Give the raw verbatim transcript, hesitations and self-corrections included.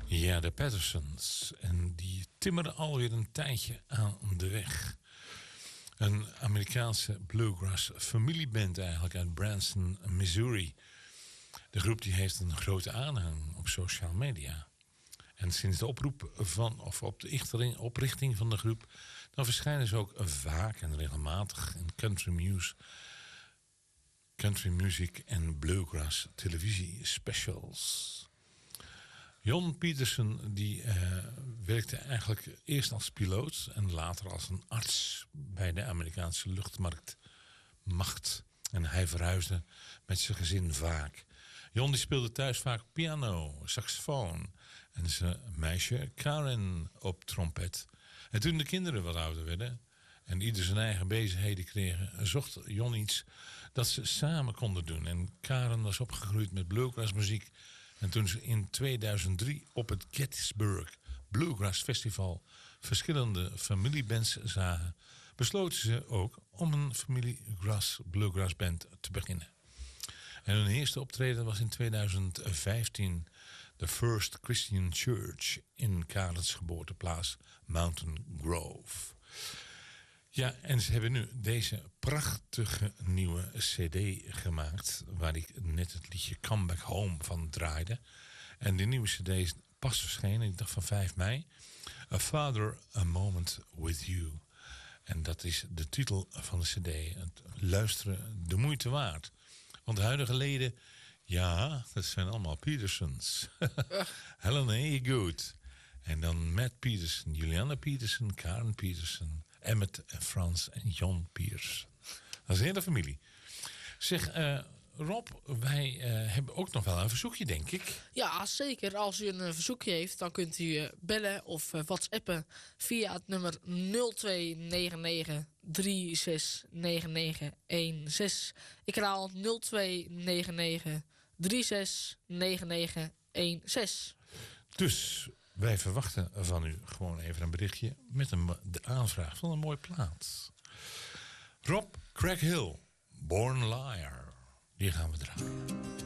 Ja, de Pattersons. En die timmeren alweer een tijdje aan de weg. Een Amerikaanse bluegrass familieband eigenlijk uit Branson, Missouri. De groep die heeft een grote aanhang op social media. En sinds de oproep van, of op de oprichting van de groep, dan verschijnen ze ook vaak en regelmatig in country music, country music en bluegrass televisie specials. Jon Pietersen die uh, werkte eigenlijk eerst als piloot en later als een arts bij de Amerikaanse luchtmacht. En hij verhuisde met zijn gezin vaak. Jon die speelde thuis vaak piano, saxofoon en zijn meisje Karen op trompet. En toen de kinderen wat ouder werden en ieder zijn eigen bezigheden kregen, zocht Jon iets dat ze samen konden doen. En Karen was opgegroeid met bluegrass muziek. En toen ze in tweeduizend drie op het Gettysburg Bluegrass Festival verschillende familiebands zagen, besloten ze ook om een familiegrass bluegrass band te beginnen. En hun eerste optreden was in tweeduizend vijftien de First Christian Church in Karens geboorteplaats Mountain Grove. Ja, en ze hebben nu deze prachtige nieuwe cd gemaakt, waar ik net het liedje Come Back Home van draaide. En die nieuwe cd is pas verschenen, ik dacht van vijf mei. A Father, A Moment With You. En dat is de titel van de cd. Het luisteren de moeite waard. Want de huidige leden, ja, dat zijn allemaal Petersons. Helen Haygood. En dan Matt Peterson, Juliana Peterson, Karen Peterson, Emmett en Frans en Jon Peterson. Dat is een hele familie. Zeg, uh, Rob, wij uh, hebben ook nog wel een verzoekje, denk ik. Ja, zeker. Als u een uh, verzoekje heeft, dan kunt u uh, bellen of uh, whatsappen via het nummer nul twee negen negen drie zes negen negen een zes. Ik herhaal nul twee negen negen drie zes negen negen een zes. Dus wij verwachten van u gewoon even een berichtje met een, de aanvraag van een mooie plaats. Rob Craig Hill, Born Liar. Die gaan we draaien.